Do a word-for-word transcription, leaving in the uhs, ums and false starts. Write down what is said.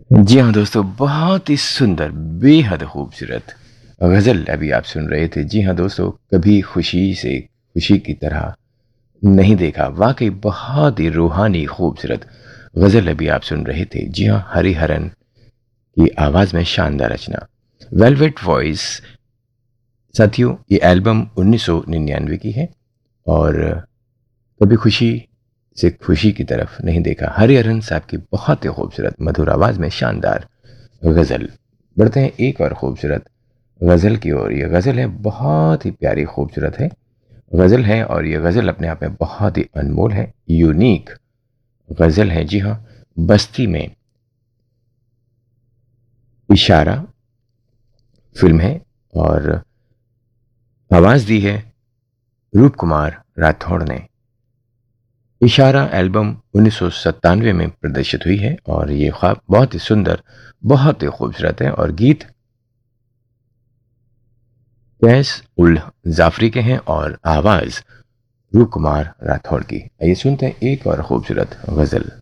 जी हाँ दोस्तों, बहुत ही सुंदर, बेहद खूबसूरत गज़ल अभी आप सुन रहे थे। जी हाँ दोस्तों, कभी खुशी से खुशी की तरह नहीं देखा। वाक़ई बहुत ही रूहानी खूबसूरत गज़ल अभी आप सुन रहे थे। जी हाँ, हरिहरन की आवाज़ में शानदार रचना। Velvet voice. साथियों, ये एल्बम उन्नीस सौ निन्यानवे की है और कभी खुशी से खुशी की तरफ नहीं देखा। हरिहरन साहब की बहुत ही खूबसूरत मधुर आवाज़ में शानदार गज़ल। बढ़ते हैं एक और खूबसूरत गज़ल की ओर। ये गज़ल है, बहुत ही प्यारी खूबसूरत है गज़ल है और ये गज़ल अपने आप में बहुत ही अनमोल है, यूनिक गज़ल है। जी हाँ, बस्ती में इशारा फिल्म है और आवाज़ दी है रूप कुमार राठौड़ ने। इशारा एल्बम उन्नीस सौ सत्तानवे में प्रदर्शित हुई है और ये ख्वाब बहुत ही सुंदर, बहुत ही खूबसूरत है और गीत कैस उल जाफरी के हैं और आवाज़ रूप कुमार राठौड़ की। आइए सुनते हैं एक और खूबसूरत गज़ल।